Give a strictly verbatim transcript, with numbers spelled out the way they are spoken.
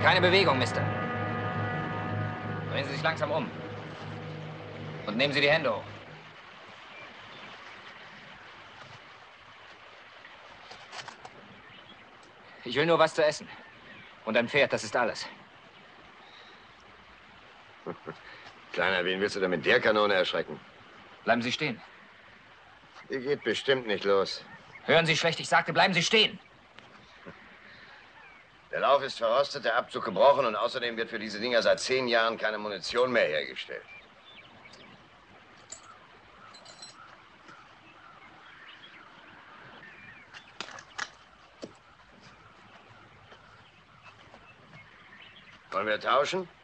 Keine Bewegung, Mister. Drehen Sie sich langsam um. Und nehmen Sie die Hände hoch. Ich will nur was zu essen. Und ein Pferd, das ist alles. Kleiner, wen willst du denn mit der Kanone erschrecken? Bleiben Sie stehen. Die geht bestimmt nicht los. Hören Sie schlecht, ich sagte, bleiben Sie stehen. Der Lauf ist verrostet, der Abzug gebrochen und außerdem wird für diese Dinger seit zehn Jahren keine Munition mehr hergestellt. Wollen wir tauschen?